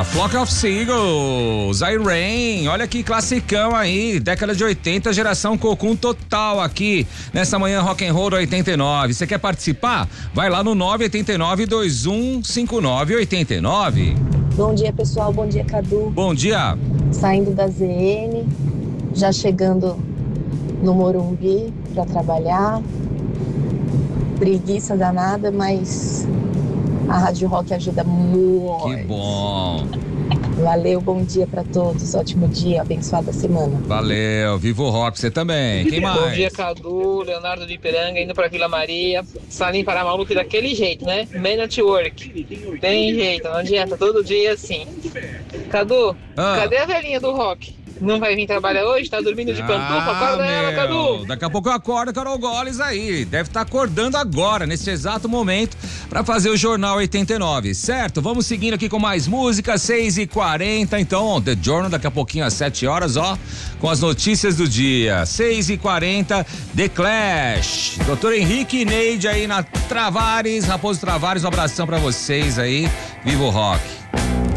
Flock of Seagulls, Rain, olha que classicão aí, década de 80, geração Cocum total aqui, nessa manhã Rock and Roll 89. Você quer participar? Vai lá no 989-2159-89. Bom dia, pessoal, bom dia, Cadu. Bom dia. Saindo da ZN, já chegando no Morumbi para trabalhar. Preguiça danada, mas a Rádio Rock ajuda muito. Que bom. Valeu, bom dia para todos, ótimo dia, abençoada semana. Valeu, viva o rock, você também. Quem mais? Bom dia, Cadu, Leonardo de Ipiranga, indo pra Vila Maria. Salim para maluco daquele jeito, né? Man at work. Tem jeito, não adianta, todo dia assim. Cadu, cadê a velhinha do rock? Não vai vir trabalhar hoje? Tá dormindo de pantufa? Acorda ela, Cadu! Daqui a pouco eu acordo, Carol Goles aí. Deve estar acordando agora, nesse exato momento, pra fazer o Jornal 89, certo? Vamos seguindo aqui com mais música, 6h40. Então, The Journal, daqui a pouquinho às 7 horas, ó, com as notícias do dia. 6h40, The Clash. Doutor Henrique e Neide aí na Travares, Raposo Travares, um abração pra vocês aí. Viva o rock!